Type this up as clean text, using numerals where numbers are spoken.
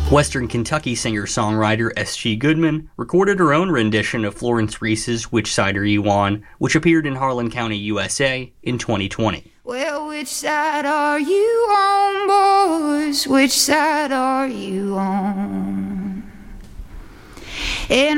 Western Kentucky singer-songwriter S.G. Goodman recorded her own rendition of Florence Reese's Which Side Are You On, which appeared in Harlan County, USA in 2020. Well, which side are you on, boys? Which side are you on? And